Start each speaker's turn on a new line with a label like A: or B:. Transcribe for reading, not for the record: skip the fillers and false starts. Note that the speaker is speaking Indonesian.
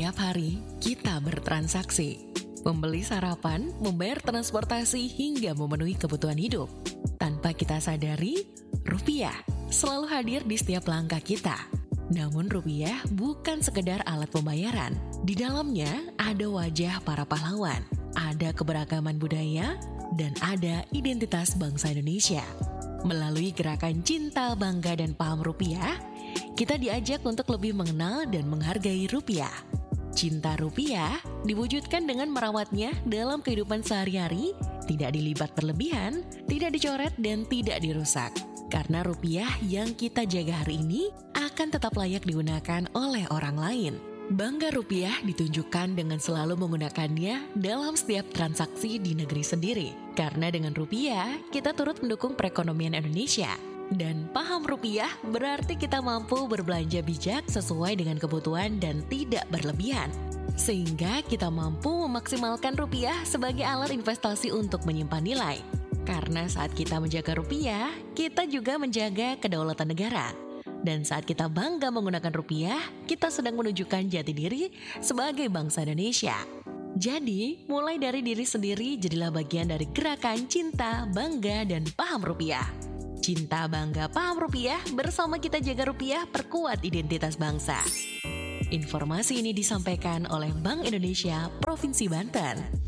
A: Setiap hari, kita bertransaksi. Membeli sarapan, membayar transportasi, hingga memenuhi kebutuhan hidup. Tanpa kita sadari, rupiah selalu hadir di setiap langkah kita. Namun rupiah bukan sekedar alat pembayaran. Di dalamnya ada wajah para pahlawan, ada keberagaman budaya, dan ada identitas bangsa Indonesia. Melalui gerakan cinta, bangga, dan paham rupiah, kita diajak untuk lebih mengenal dan menghargai rupiah. Cinta rupiah diwujudkan dengan merawatnya dalam kehidupan sehari-hari, tidak dilibat berlebihan, tidak dicoret, dan tidak dirusak. Karena rupiah yang kita jaga hari ini akan tetap layak digunakan oleh orang lain. Bangga rupiah ditunjukkan dengan selalu menggunakannya dalam setiap transaksi di negeri sendiri. Karena dengan rupiah, kita turut mendukung perekonomian Indonesia. Dan paham rupiah berarti kita mampu berbelanja bijak sesuai dengan kebutuhan dan tidak berlebihan. Sehingga kita mampu memaksimalkan rupiah sebagai alat investasi untuk menyimpan nilai. Karena saat kita menjaga rupiah, kita juga menjaga kedaulatan negara. Dan saat kita bangga menggunakan rupiah, kita sedang menunjukkan jati diri sebagai bangsa Indonesia. Jadi, mulai dari diri sendiri jadilah bagian dari gerakan cinta, bangga, dan paham rupiah. Cinta, bangga, paham rupiah, bersama kita jaga rupiah, perkuat identitas bangsa. Informasi ini disampaikan oleh Bank Indonesia Provinsi Banten.